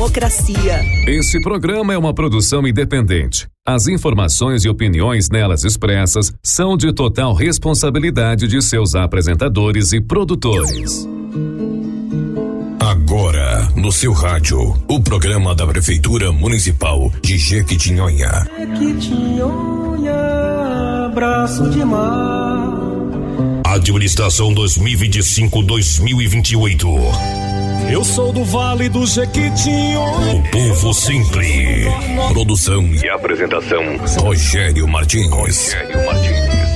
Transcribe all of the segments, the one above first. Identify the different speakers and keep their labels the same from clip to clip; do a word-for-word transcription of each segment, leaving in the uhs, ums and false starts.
Speaker 1: democracia.
Speaker 2: Este programa é uma produção independente. As informações e opiniões nelas expressas são de total responsabilidade de seus apresentadores e produtores.
Speaker 3: Agora, no seu rádio, o programa da Prefeitura Municipal de Jequitinhonha.
Speaker 4: Jequitinhonha, braço de mar.
Speaker 3: Administração dois mil e vinte e cinco a dois mil e vinte e oito.
Speaker 5: Eu sou do Vale do Jequitinhonha.
Speaker 3: O povo sempre. Produção e apresentação, Rogério Martins. Rogério Martins.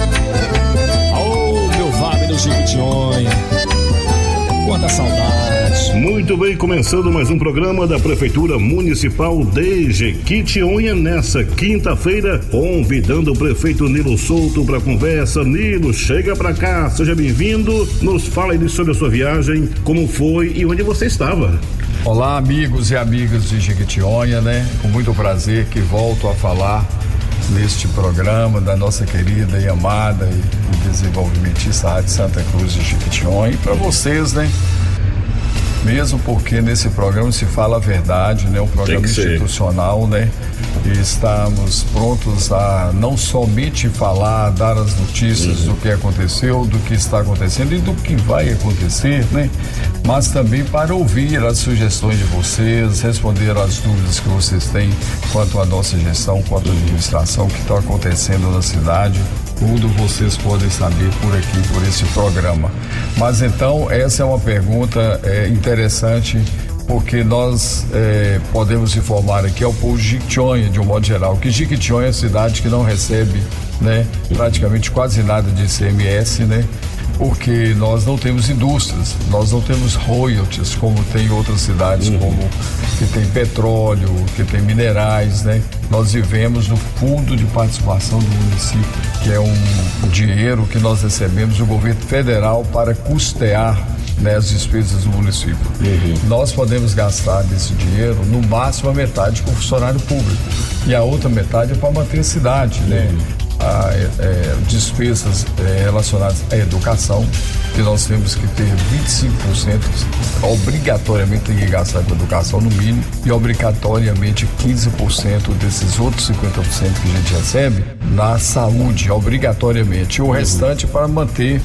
Speaker 5: Oh, meu Vale do Jequitinhonha. Quanta saudade.
Speaker 6: Muito bem, começando mais um programa da Prefeitura Municipal de Jequitinhonha nessa quinta-feira, convidando o prefeito Nilo Souto para conversa. Nilo, chega para cá, seja bem-vindo. Nos fala aí sobre a sua viagem, como foi e onde você estava.
Speaker 7: Olá, amigos e amigas de Jequitinhonha, né? Com muito prazer que volto a falar neste programa da nossa querida e amada e desenvolvimentista Rádio Santa Cruz de Jequitinhonha. E para vocês, né? Mesmo porque nesse programa se fala a verdade, né? Um programa institucional, né? E estamos prontos a não somente falar, dar as notícias uhum. do que aconteceu, do que está acontecendo e do que vai acontecer, né? Mas também para ouvir as sugestões de vocês, responder às dúvidas que vocês têm quanto à nossa gestão, quanto à administração, que está acontecendo na cidade. Tudo vocês podem saber por aqui, por esse programa. Mas então, essa é uma pergunta é, interessante, porque nós é, podemos informar aqui ao povo de Jequitinhonha, de um modo geral, que Jequitinhonha é uma cidade que não recebe, né, praticamente quase nada de I C M S, né? Porque nós não temos indústrias, nós não temos royalties, como tem outras cidades, uhum. como que tem petróleo, que tem minerais, né? Nós vivemos no fundo de participação do município, que é um dinheiro que nós recebemos do governo federal para custear, né, as despesas do município. Uhum. Nós podemos gastar desse dinheiro, no máximo a metade com o funcionário público, e a outra metade é para manter a cidade, uhum. né? A, é, despesas é, relacionadas à educação, que nós temos que ter vinte e cinco por cento obrigatoriamente tem que gastar com educação no mínimo, e obrigatoriamente quinze por cento desses outros cinquenta por cento que a gente recebe na saúde, obrigatoriamente, e o restante para manter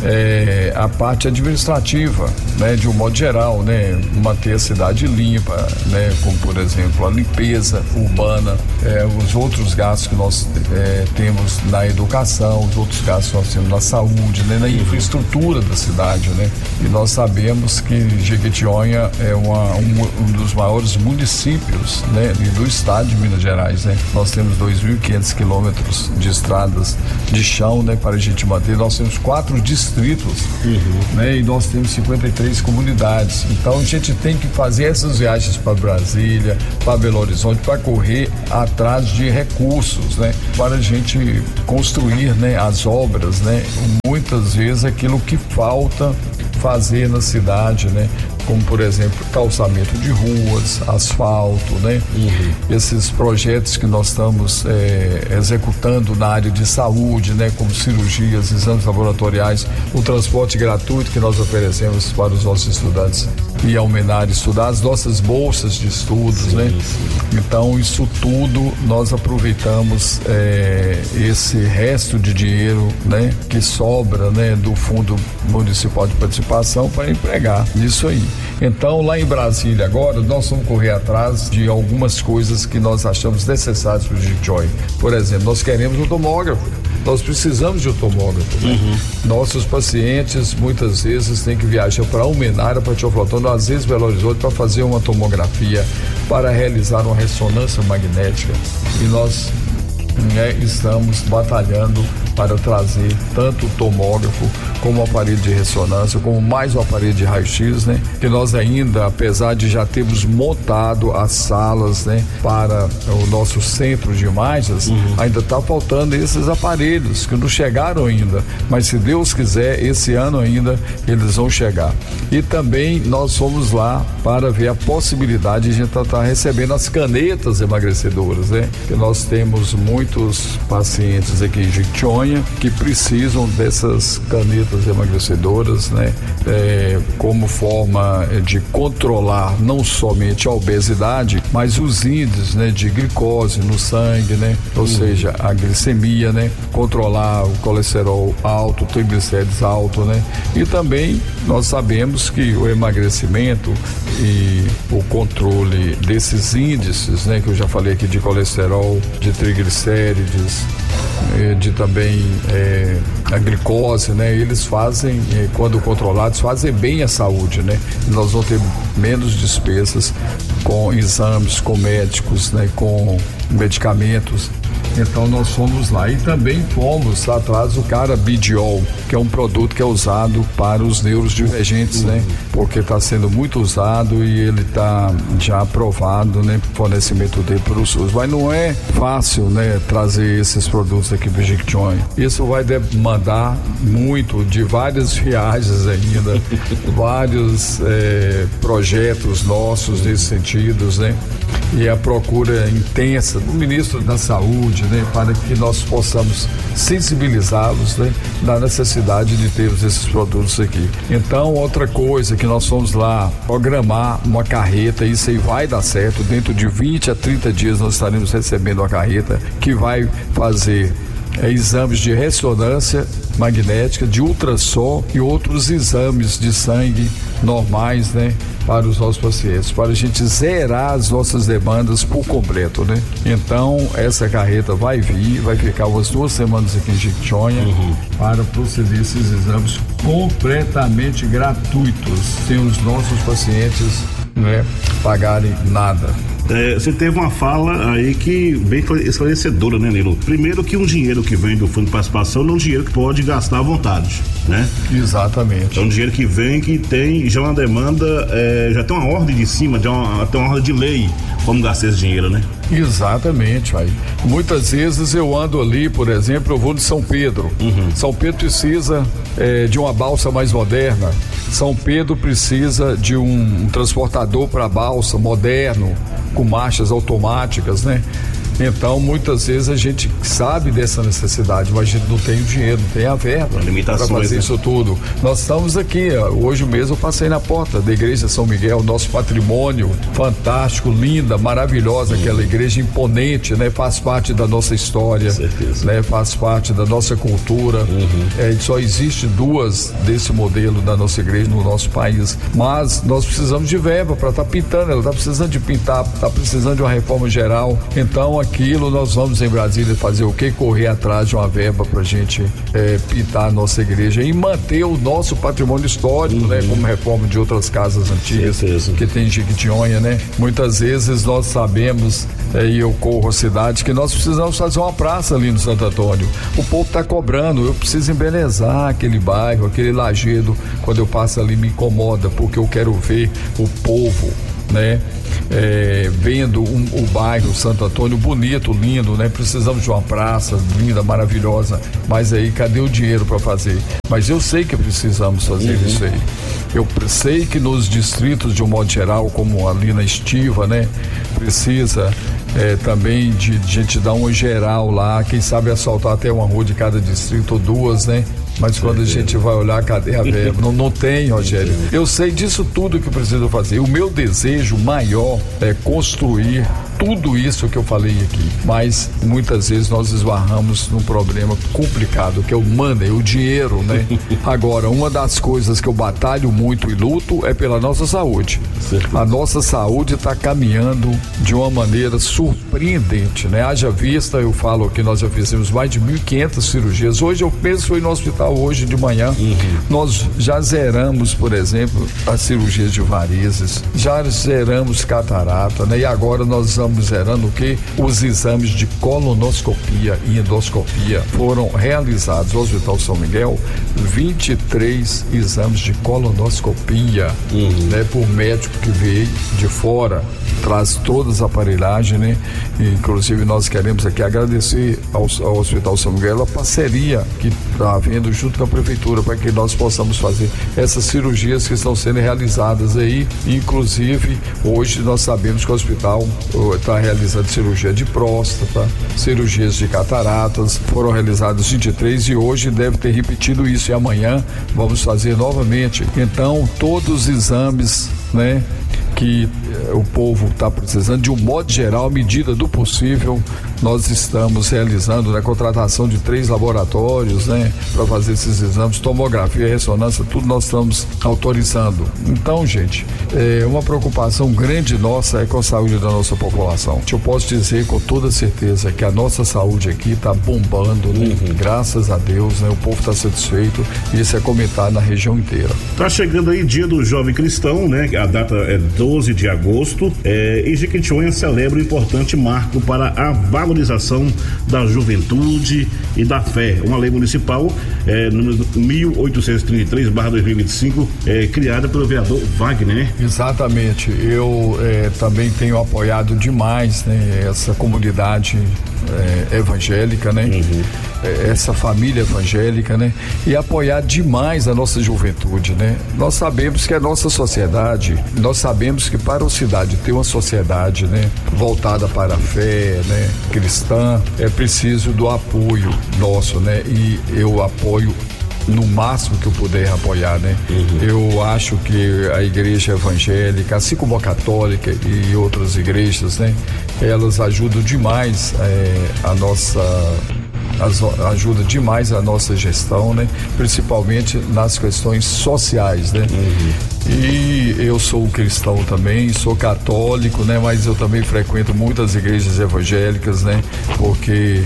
Speaker 7: é, a parte administrativa, né, de um modo geral, né, manter a cidade limpa, né, como por exemplo a limpeza urbana, é, os outros gastos que nós é, temos na educação, os outros gastos que nós temos na saúde, né, na infraestrutura da cidade, né? E nós sabemos que Jequitinhonha é uma, um, um dos maiores municípios, né, do estado de Minas Gerais, né? Nós temos dois mil e quinhentos quilômetros de estradas de chão, né, para a gente manter. Nós temos quatro distritos, uhum. né, e nós temos cinquenta e três comunidades. Então a gente tem que fazer essas viagens para Brasília, para Belo Horizonte, para correr atrás de recursos, né, para a gente construir, né, as obras, né, muitas vezes aquilo que falta fazer na cidade, né, como por exemplo calçamento de ruas, asfalto, né, uhum. esses projetos que nós estamos é, executando na área de saúde, né, como cirurgias, exames laboratoriais, o transporte gratuito que nós oferecemos para os nossos estudantes e aumentar estudar, as nossas bolsas de estudos, sim, né? Sim. Então isso tudo nós aproveitamos é, esse resto de dinheiro, né, que sobra, né, do Fundo Municipal de Participação para empregar nisso aí. Então lá em Brasília agora nós vamos correr atrás de algumas coisas que nós achamos necessárias para o Jequitinhonha. Por exemplo, nós queremos um tomógrafo. Nós precisamos de um tomógrafo, né? Uhum. Nossos pacientes muitas vezes têm que viajar para Almenara, para Teoflotone, às vezes Belo Horizonte, para fazer uma tomografia, para realizar uma ressonância magnética. E nós, né, estamos batalhando para trazer tanto o tomógrafo como o aparelho de ressonância, como mais o aparelho de raio-x, né? Que nós ainda, apesar de já termos montado as salas, né, para o nosso centro de imagens, uhum. ainda está faltando esses aparelhos que não chegaram ainda, mas se Deus quiser, esse ano ainda eles vão chegar. E também nós fomos lá para ver a possibilidade de a gente estar recebendo as canetas emagrecedoras, né? Que nós temos muitos pacientes aqui em Jequitinhonha que precisam dessas canetas dietas emagrecedoras, né? É, como forma de controlar não somente a obesidade, mas os índices, né, de glicose no sangue, né? Ou uhum. seja, a glicemia, né? Controlar o colesterol alto, triglicéridos alto, né? E também nós sabemos que o emagrecimento e o controle desses índices, né? Que eu já falei aqui de colesterol, de triglicéridos, de também é, a glicose, né? Eles fazem, é, quando controlados, fazem bem à saúde, né? Nós vamos ter menos despesas com exames, com médicos, né? Com medicamentos. Então nós fomos lá e também fomos atrás do carabidiol, que é um produto que é usado para os neurodivergentes, né? Porque está sendo muito usado e ele está já aprovado, né? Fornecimento dele para o SUS. Mas não é fácil, né? Trazer esses produtos aqui para o Jequitinhonha. Isso vai demandar muito de várias viagens ainda, vários é, projetos nossos nesse sentido, né? E a procura intensa do ministro da Saúde, né, para que nós possamos sensibilizá-los, né, da necessidade de termos esses produtos aqui. Então, outra coisa que nós fomos lá programar uma carreta, isso aí vai dar certo, dentro de vinte a trinta dias nós estaremos recebendo uma carreta que vai fazer é, exames de ressonância magnética, de ultrassom e outros exames de sangue normais, né, para os nossos pacientes, para a gente zerar as nossas demandas por completo, né? Então, essa carreta vai vir, vai ficar umas duas semanas aqui em Jequitinhonha, uhum. para proceder esses exames completamente gratuitos, sem os nossos pacientes, né, pagarem nada.
Speaker 6: É, você teve uma fala aí que bem esclarecedora, né, Nilo? Primeiro que um dinheiro que vem do fundo de participação não é um dinheiro que pode gastar à vontade, né?
Speaker 7: Exatamente.
Speaker 6: É um dinheiro que vem, que tem já uma demanda, é, já tem uma ordem de cima, já uma, tem uma ordem de lei como gastar esse dinheiro, né?
Speaker 7: Exatamente, aí. Muitas vezes eu ando ali, por exemplo, eu vou de São Pedro. Uhum. São Pedro precisa é, de uma balsa mais moderna. São Pedro precisa de um, um transportador para balsa moderno, com marchas automáticas, né? Então, muitas vezes a gente sabe dessa necessidade, mas a gente não tem o dinheiro, não tem a verba para fazer, né, isso tudo. Nós estamos aqui, hoje mesmo eu passei na porta da igreja São Miguel, nosso patrimônio fantástico, linda, maravilhosa, uhum. aquela igreja imponente, né? Faz parte da nossa história, né? Faz parte da nossa cultura. Uhum. É, só existe duas desse modelo da nossa igreja no nosso país, mas nós precisamos de verba para estar tá pintando, ela está precisando de pintar, está precisando de uma reforma geral. Então, aquilo nós vamos em Brasília fazer o que? Correr atrás de uma verba pra gente é, pintar a nossa igreja e manter o nosso patrimônio histórico, uhum. né? Como reforma de outras casas antigas que tem em Jequitinhonha, né? Muitas vezes nós sabemos, é, e eu corro a cidade, que nós precisamos fazer uma praça ali no Santo Antônio. O povo tá cobrando, eu preciso embelezar aquele bairro, aquele lajedo. Quando eu passo ali me incomoda, porque eu quero ver o povo, né? É, vendo um, o bairro Santo Antônio bonito, lindo, né? Precisamos de uma praça linda, maravilhosa, mas aí cadê o dinheiro para fazer? Mas eu sei que precisamos fazer uhum. isso aí. Eu sei que nos distritos, de um modo geral, como ali na Estiva, né? Precisa é, também de, de gente dar uma geral lá, quem sabe assaltar até uma rua de cada distrito ou duas, né? Mas quando a gente vai olhar, cadê a verba? Não, não tem, Rogério. Eu sei disso tudo que eu preciso fazer. O meu desejo maior é construir tudo isso que eu falei aqui. Mas muitas vezes nós esbarramos num problema complicado, que é o money, o dinheiro, né? Agora, uma das coisas que eu batalho muito e luto é pela nossa saúde. A nossa saúde está caminhando de uma maneira surpreendente, né? Haja vista, eu falo que nós já fizemos mais de mil e quinhentas cirurgias. Hoje eu penso foi no hospital hoje de manhã, uhum. nós já zeramos, por exemplo, as cirurgias de varizes, já zeramos catarata, né? E agora nós estamos zerando o que? Os exames de colonoscopia e endoscopia. Foram realizados no Hospital São Miguel vinte e três exames de colonoscopia, uhum. né? Por médico que veio de fora. traz todas as aparelhagens, né? E, inclusive nós queremos aqui agradecer ao, ao Hospital São Miguel a parceria que está havendo junto com a prefeitura para que nós possamos fazer essas cirurgias que estão sendo realizadas aí. Inclusive hoje nós sabemos que o hospital está realizando cirurgia de próstata, cirurgias de cataratas, foram realizadas vinte e três e hoje deve ter repetido isso e amanhã vamos fazer novamente. Então todos os exames, né, que eh, o povo está precisando, de um modo geral, à medida do possível, nós estamos realizando, né, contratação de três laboratórios, né, para fazer esses exames, tomografia, ressonância, tudo nós estamos autorizando. Então, gente, é uma preocupação grande nossa é com a saúde da nossa população. Eu posso dizer com toda certeza que a nossa saúde aqui está bombando, né? Uhum. Graças a Deus, né? O povo está satisfeito e isso é comentado na região inteira.
Speaker 6: Tá chegando aí dia do jovem cristão, né? A data é doze de agosto, é, e Jequitinhonha celebra um importante marco para a valorização da juventude e da fé. Uma lei municipal, é, número mil oitocentos e trinta e três barra dois mil e vinte e cinco, é, criada pelo vereador Wagner.
Speaker 7: Exatamente. Eu é, também tenho apoiado demais, né, essa comunidade é, evangélica, né? Uhum. É, essa família evangélica, né? E apoiar demais a nossa juventude, né? Nós sabemos que a nossa sociedade, nós sabemos que para a cidade ter uma sociedade, né, voltada para a fé, né, cristã, é preciso do apoio nosso, né? E eu apoio no máximo que eu puder apoiar, né? Uhum. Eu acho que a igreja evangélica, assim como a católica e outras igrejas, né, elas ajudam demais é, a nossa ajuda demais a nossa gestão, né? Principalmente nas questões sociais, né? Uhum. E eu sou um cristão também, sou católico, né? Mas eu também frequento muitas igrejas evangélicas, né? Porque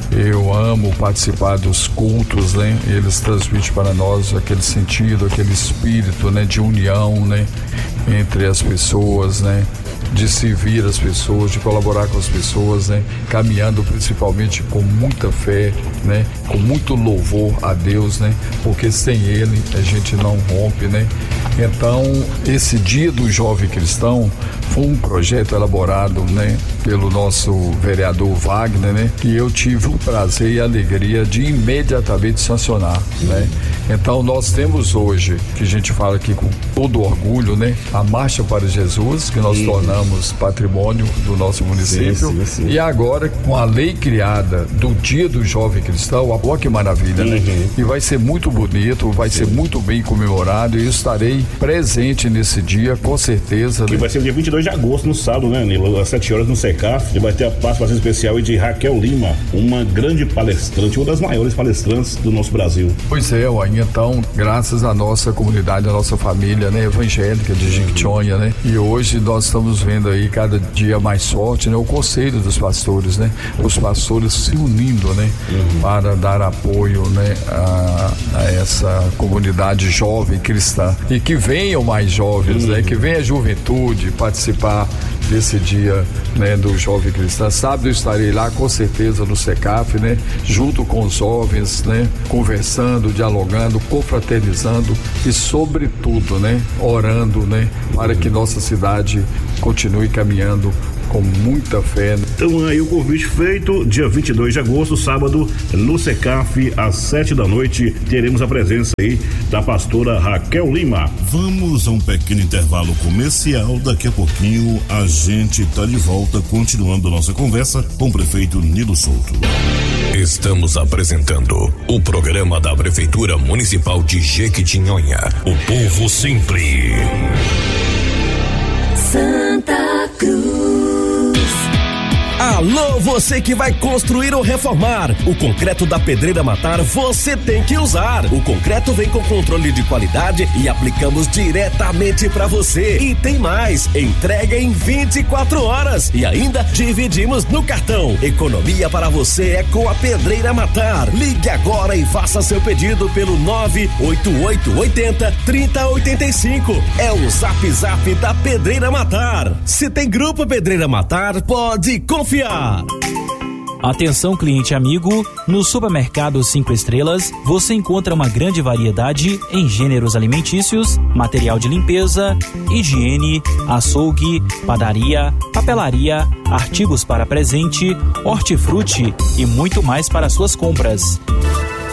Speaker 7: eu amo participar dos cultos, né? Eles transmitem para nós aquele sentido, aquele espírito, né, de união, né, entre as pessoas, né, de servir as pessoas, de colaborar com as pessoas, né, caminhando principalmente com muita fé, né, com muito louvor a Deus, né, porque sem Ele a gente não rompe, né. Então, esse Dia do Jovem Cristão foi um projeto elaborado, né, pelo nosso vereador Wagner, né, que eu tive o prazer e a alegria de imediatamente sancionar, né. Então, nós temos hoje, que a gente fala aqui com todo orgulho, né, a Marcha para Jesus, que nós sim. tornamos patrimônio do nosso município, sim, sim, sim. E agora, com a lei criada do Dia do Jovem Cristão, olha que maravilha, uhum. né, e vai ser muito bonito, vai sim. ser muito bem comemorado, e eu estarei presente nesse dia, com certeza.
Speaker 6: Que
Speaker 7: né?
Speaker 6: vai ser dia vinte e dois de agosto, no sábado, né, Nilo? Às sete horas no SECAF, e vai ter a participação especial de Raquel Lima, uma grande palestrante, uma das maiores palestrantes do nosso Brasil.
Speaker 7: Pois é, ó, então, graças à nossa comunidade, à nossa família, né, evangélica de Jequitinhonha, né, e hoje nós estamos vendo aí cada dia mais forte, né, o conselho dos pastores, né, os pastores se unindo, né, uhum. para dar apoio, né, a, a essa comunidade jovem cristã, e que venham mais jovens, uhum. né, que venha a juventude participar desse dia, né, do jovem cristão. Sábado eu estarei lá com certeza no SECAF, né, junto com os jovens, né, conversando, dialogando, confraternizando e sobretudo, né, orando, né, para que nossa cidade continue caminhando com muita fé.
Speaker 6: Então aí o convite feito, dia vinte e dois de agosto, sábado, no SECAF, às sete da noite, teremos a presença aí da pastora Raquel Lima.
Speaker 3: Vamos a um pequeno intervalo comercial, daqui a pouquinho a gente tá de volta, continuando nossa conversa com o prefeito Nilo Souto. Estamos apresentando o programa da Prefeitura Municipal de Jequitinhonha, o Povo Simples.
Speaker 1: Santa Cruz.
Speaker 8: Alô, você que vai construir ou reformar. O concreto da Pedreira Matar você tem que usar. O concreto vem com controle de qualidade e aplicamos diretamente para você. E tem mais, entrega em vinte e quatro horas e ainda dividimos no cartão. Economia para você é com a Pedreira Matar. Ligue agora e faça seu pedido pelo nove oito oito oito zero três zero oito cinco. É o Zap Zap da Pedreira Matar. Se tem grupo Pedreira Matar, pode confiar.
Speaker 9: Atenção, cliente amigo, no Supermercado Cinco Estrelas você encontra uma grande variedade em gêneros alimentícios, material de limpeza, higiene, açougue, padaria, papelaria, artigos para presente, hortifruti e muito mais para suas compras.